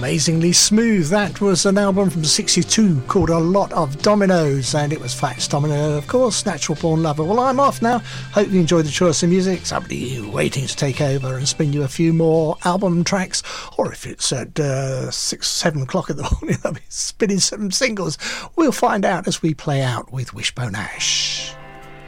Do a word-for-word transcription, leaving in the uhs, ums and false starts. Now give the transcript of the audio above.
Amazingly Smooth. That was an album from sixty-two called A Lot of Dominoes, and it was Fats Domino, of course, Natural Born Lover. Well, I'm off now. Hope you enjoyed the choice of music. Somebody waiting to take over and spin you a few more album tracks, or if it's at uh, six, seven o'clock in the morning, I'll be spinning some singles. We'll find out as we play out with Wishbone Ash.